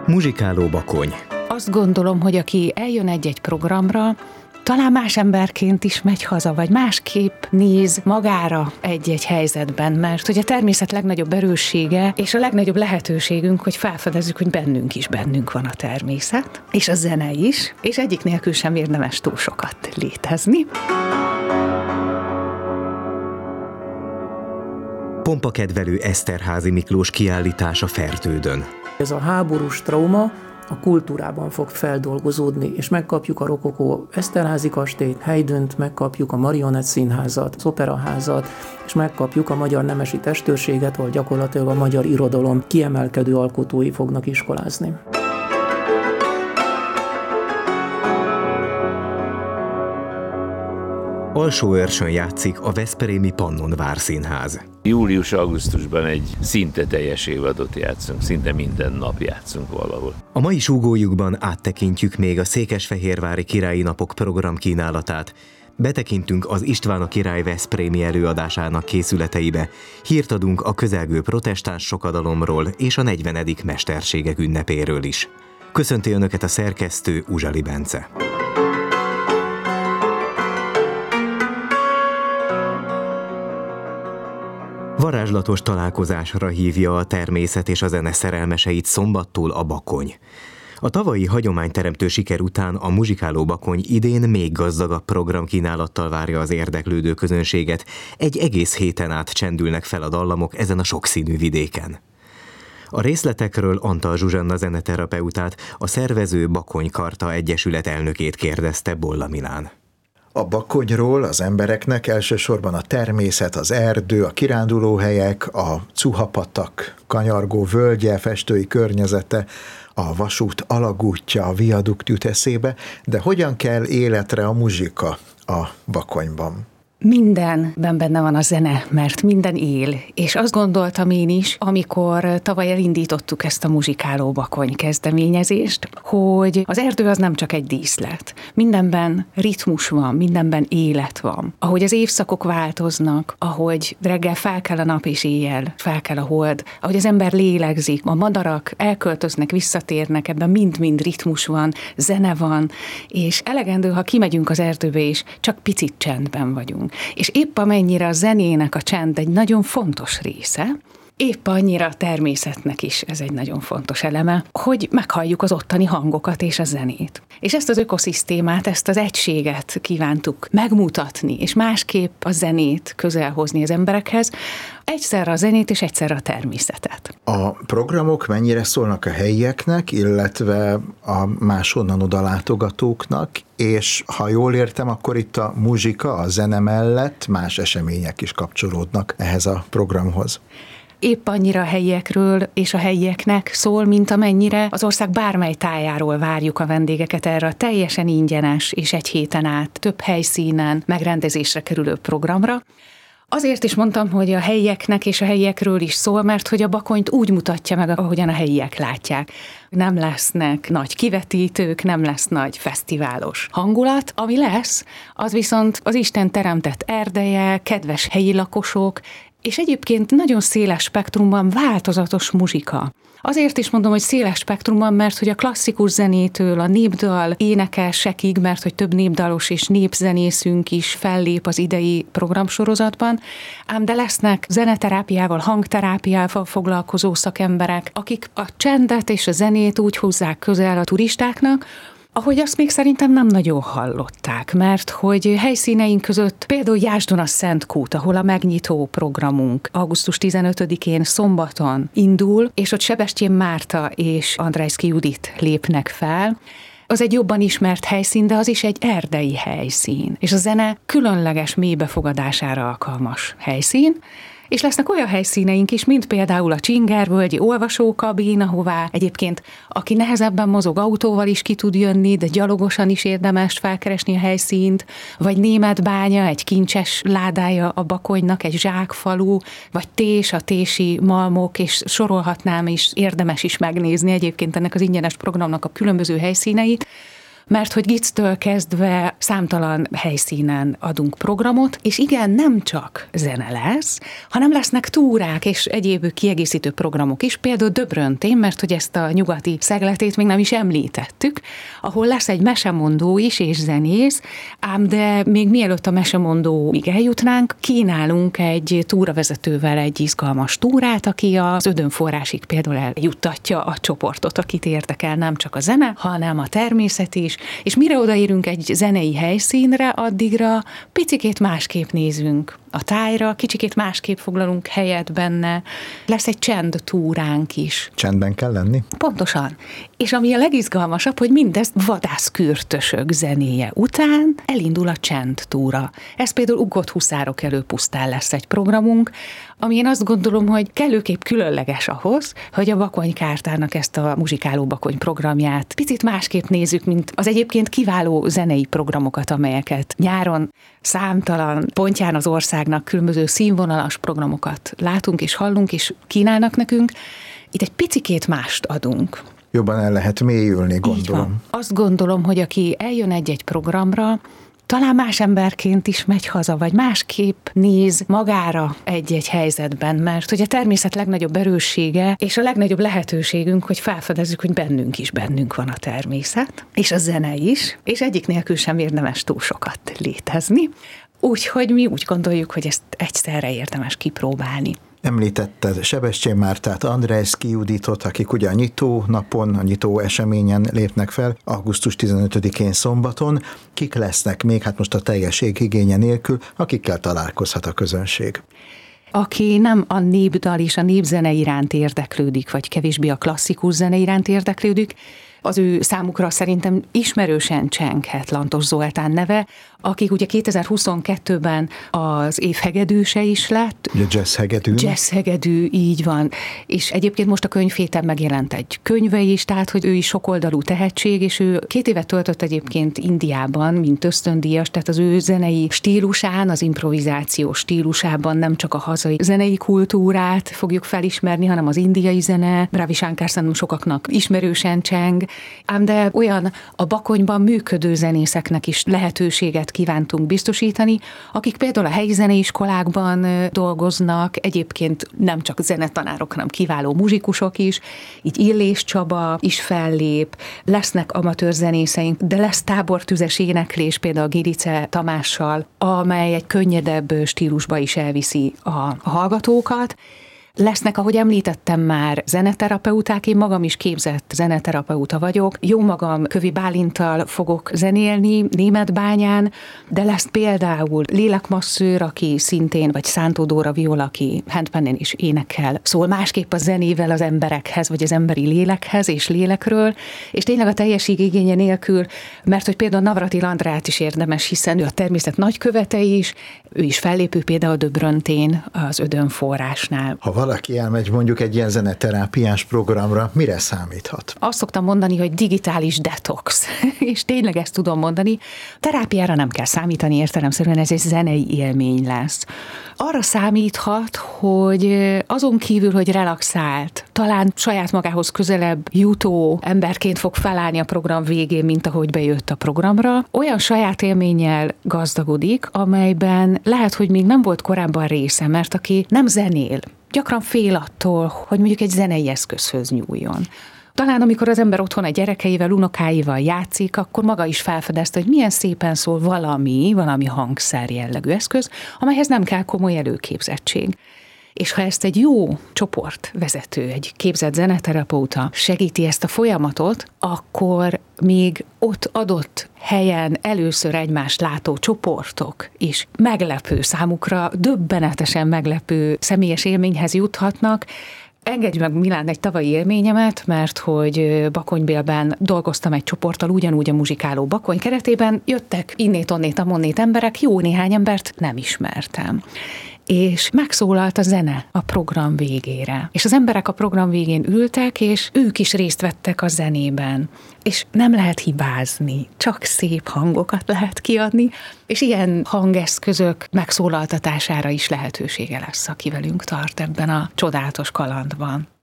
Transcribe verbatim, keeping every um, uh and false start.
Muzsikáló Bakony. Azt gondolom, hogy aki eljön egy-egy programra, talán más emberként is megy haza, vagy másképp néz magára egy-egy helyzetben, mert hogy a természet legnagyobb erőssége, és a legnagyobb lehetőségünk, hogy felfedezzük, hogy bennünk is bennünk van a természet, és a zene is, és egyik nélkül sem érdemes túl sokat létezni. Pompakedvelő Eszterházy Miklós kiállítása Fertődön. Ez a háborús trauma a kultúrában fog feldolgozódni, és megkapjuk a rokokó Eszterházy kastélyt, Haydnt, megkapjuk a Marionett Színházat, az Operaházat, és megkapjuk a magyar nemesi testőrséget, ahol gyakorlatilag a magyar irodalom kiemelkedő alkotói fognak iskolázni. Alsóörsön játszik a veszprémi Pannon Várszínház. Július-augusztusban egy szinte teljes évadot játszunk, szinte minden nap játszunk valahol. A mai súgójukban áttekintjük még a Székesfehérvári Királyi Napok programkínálatát. Betekintünk az István a király veszprémi előadásának készületeibe, hírt adunk a közelgő protestáns sokadalomról és a negyvenedik mesterségek ünnepéről is. Köszönti Önöket a szerkesztő, Uzsali Bence. Varázslatos találkozásra hívja a természet és a zene szerelmeseit szombattól a Bakony. A tavalyi hagyományteremtő siker után a Muzsikáló Bakony idén még gazdagabb programkínálattal várja az érdeklődő közönséget. Egy egész héten át csendülnek fel a dallamok ezen a sokszínű vidéken. A részletekről Antal Zsuzsanna zeneterapeutát, a szervező Bakony Karta Egyesület elnökét kérdezte Bolla Milán. A Bakonyról az embereknek elsősorban a természet, az erdő, a kirándulóhelyek, a Cuhapatak, kanyargó völgye, festői környezete, a vasút alagútja, a viadukt jut eszébe, de hogyan kell életre a muzsika a Bakonyban? Mindenben benne van a zene, mert minden él, és azt gondoltam én is, amikor tavaly elindítottuk ezt a Muzsikáló Bakony kezdeményezést, hogy az erdő az nem csak egy díszlet. Mindenben ritmus van, mindenben élet van. Ahogy az évszakok változnak, ahogy reggel fel kell a nap és éjjel fel kell a hold, ahogy az ember lélegzik, a madarak elköltöznek, visszatérnek, ebben mind-mind ritmus van, zene van, és elegendő, ha kimegyünk az erdőbe és csak picit csendben vagyunk. És épp amennyire a zenének a csend egy nagyon fontos része, épp annyira a természetnek is ez egy nagyon fontos eleme, hogy meghalljuk az ottani hangokat és a zenét. És ezt az ökoszisztémát, ezt az egységet kívántuk megmutatni, és másképp a zenét közel hozni az emberekhez, egyszerre a zenét és egyszerre a természetet. A programok mennyire szólnak a helyieknek, illetve a máshonnan oda látogatóknak, és ha jól értem, akkor itt a muzsika, a zene mellett más események is kapcsolódnak ehhez a programhoz. Épp annyira a helyiekről és a helyieknek szól, mint amennyire az ország bármely tájáról várjuk a vendégeket erre a teljesen ingyenes és egy héten át több helyszínen megrendezésre kerülő programra. Azért is mondtam, hogy a helyieknek és a helyiekről is szól, mert hogy a Bakonyt úgy mutatja meg, ahogyan a helyiek látják. Nem lesznek nagy kivetítők, nem lesz nagy fesztiválos hangulat. Ami lesz, az viszont az Isten teremtett erdeje, kedves helyi lakosok, és egyébként nagyon széles spektrumban változatos muzsika. Azért is mondom, hogy széles spektrumban, mert hogy a klasszikus zenétől a népdal énekesekig, mert hogy több népdalos és népzenészünk is fellép az idei programsorozatban, ám de lesznek zeneterápiával, hangterápiával foglalkozó szakemberek, akik a csendet és a zenét úgy húzzák közel a turistáknak, ahogy azt még szerintem nem nagyon hallották, mert hogy helyszíneink között például Jászdon a Szentkút, ahol a megnyitó programunk augusztus tizenötödikén szombaton indul, és ott Sebestyén Márta és Andrejszky Judit lépnek fel. Az egy jobban ismert helyszín, de az is egy erdei helyszín, és a zene különleges mélybefogadására alkalmas helyszín. És lesznek olyan helyszíneink is, mint például a Csingervölgyi olvasókabin, ahová egyébként aki nehezebben mozog, autóval is ki tud jönni, de gyalogosan is érdemes felkeresni a helyszínt, vagy Németbánya, egy kincses ládája a Bakonynak, egy zsákfalu, vagy Tés, a tési malmok, és sorolhatnám is, érdemes is megnézni egyébként ennek az ingyenes programnak a különböző helyszíneit. mert hogy Gictől kezdve számtalan helyszínen adunk programot, és igen, nem csak zene lesz, hanem lesznek túrák és egyéb kiegészítő programok is, például Döbröntén, mert hogy ezt a nyugati szegletét még nem is említettük, ahol lesz egy mesemondó is és zenész, ám de még mielőtt a mesemondóig eljutnánk, kínálunk egy túravezetővel egy izgalmas túrát, aki az Ödönforrásig például eljuttatja a csoportot, akit érdekel nem csak a zene, hanem a természet is, és mire odaérünk egy zenei helyszínre, addigra picikét másképp nézünk a tájra, kicsikét másképp foglalunk helyet benne, lesz egy csendtúránk is. Csendben kell lenni? Pontosan. És ami a legizgalmasabb, hogy mindezt vadászkürtösök zenéje után elindul a csendtúra. Ez például Uggott huszárok elő pusztán lesz egy programunk, ami én azt gondolom, hogy kellőképp különleges ahhoz, hogy a Bakony Kártának ezt a Muzsikáló Bakony programját picit másképp nézzük, mint az egyébként kiváló zenei programokat, amelyeket nyáron számtalan pontján az országnak különböző színvonalas programokat látunk és hallunk, és kínálnak nekünk. Itt egy picikét mást adunk. Jobban el lehet mélyülni, gondolom. Azt gondolom, hogy aki eljön egy-egy programra, talán más emberként is megy haza, vagy másképp néz magára egy-egy helyzetben, mert hogy a természet legnagyobb erőssége, és a legnagyobb lehetőségünk, hogy felfedezzük, hogy bennünk is bennünk van a természet, és a zene is, és egyik nélkül sem érdemes túl sokat létezni. Úgyhogy mi úgy gondoljuk, hogy ezt egyszerre érdemes kipróbálni. Említetted Sebestyén Mártát, Andrejszky Juditot, akik ugye a nyitó napon, a nyitó eseményen lépnek fel, augusztus tizenötödikén szombaton. Kik lesznek még, hát most a teljesség igénye nélkül, akikkel találkozhat a közönség? Aki nem a népdal és a népzene iránt érdeklődik, vagy kevésbé a klasszikus zene iránt érdeklődik, az ő számukra szerintem ismerősen csenghet Lantos Zoltán neve, akik ugye kétezer-huszonkettőben az év hegedűse is lett. Ugye jazz hegedű. Jazz hegedű, így van. És egyébként most a könyvhéten megjelent egy könyve is, tehát hogy ő is sokoldalú tehetség, és ő két évet töltött egyébként Indiában, mint ösztöndíjas, tehát az ő zenei stílusán, az improvizáció stílusában nem csak a hazai zenei kultúrát fogjuk felismerni, hanem az indiai zene, Ravi Shankar szerintem sokaknak ismerősen cseng, ám de olyan a Bakonyban működő zenészeknek is lehetőséget kívántunk biztosítani, akik például a helyi zeneiskolákban dolgoznak, egyébként nem csak zenetanárok, hanem kiváló muzsikusok is, így Illés Csaba is fellép, lesznek amatőr zenészeink, de lesz tábortüzes éneklés például Girice Tamással, amely egy könnyedebb stílusba is elviszi a hallgatókat. Lesznek, ahogy említettem már, zeneterapeuták, én magam is képzett zeneterapeuta vagyok. Jó magam Kövi Bálinttal fogok zenélni Németbányán, de lesz például lélekmasszőr, aki szintén, vagy Szántó Dóra viola, aki handpannen is énekel. Szól másképp a zenével az emberekhez, vagy az emberi lélekhez és lélekről, és tényleg a teljesség igénye nélkül, mert hogy például Navratil Andrát is érdemes, hiszen ő a természet nagykövete is, ő is fellépő például Döbröntén az Ödönforrásnál. Ha valaki elmegy mondjuk egy ilyen zeneterápiás programra, mire számíthat? Azt szoktam mondani, hogy digitális detox, és tényleg ezt tudom mondani. Terápiára nem kell számítani értelemszerűen, ez egy zenei élmény lesz. Arra számíthat, hogy azon kívül, hogy relaxált, talán saját magához közelebb jutó emberként fog felállni a program végén, mint ahogy bejött a programra, olyan saját élménnyel gazdagodik, amelyben lehet, hogy még nem volt korábban része, mert aki nem zenél, gyakran fél attól, hogy mondjuk egy zenei eszközhöz nyúljon. Talán amikor az ember otthon a gyerekeivel, unokáival játszik, akkor maga is felfedezte, hogy milyen szépen szól valami, valami hangszer jellegű eszköz, amelyhez nem kell komoly előképzettség. És ha ezt egy jó csoportvezető, egy képzett zeneterapeuta segíti ezt a folyamatot, akkor még ott adott helyen először egymást látó csoportok is meglepő számukra, döbbenetesen meglepő személyes élményhez juthatnak. Engedj meg, Milán, egy tavalyi élményemet, mert hogy Bakonybélben dolgoztam egy csoporttal, ugyanúgy a Muzsikáló Bakony keretében, jöttek innét, onnét, amonnét emberek, jó néhány embert nem ismertem. És megszólalt a zene a program végére. És az emberek a program végén ültek, és ők is részt vettek a zenében. És nem lehet hibázni, csak szép hangokat lehet kiadni, és ilyen hangeszközök megszólaltatására is lehetősége lesz, aki velünk tart ebben a csodálatos kalandban.